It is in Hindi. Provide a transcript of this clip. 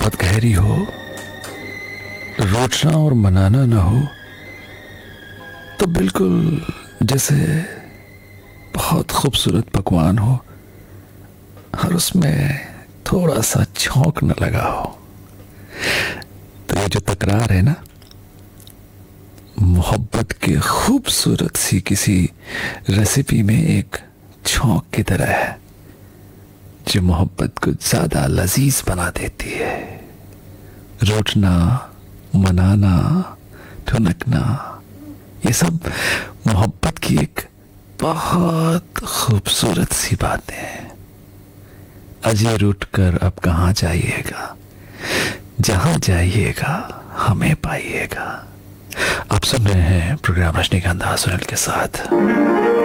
मोहब्बत गहरी हो, रोचना और मनाना ना हो, तो बिल्कुल जैसे बहुत खूबसूरत पकवान हो और उसमें थोड़ा सा छौंक न लगा हो। तो ये जो तकरार है ना, मोहब्बत की खूबसूरत सी किसी रेसिपी में एक छौंक की तरह है, जो मोहब्बत को ज्यादा लजीज बना देती है। रोटना, मनाना, ठुनकना, ये सब मोहब्बत की एक बहुत खूबसूरत सी बातें हैं। अजय रूठ कर अब कहाँ जाइएगा, जहां जाइएगा हमें पाइएगा। आप सुन रहे हैं प्रोग्राम रजनीकांत सुनील के साथ।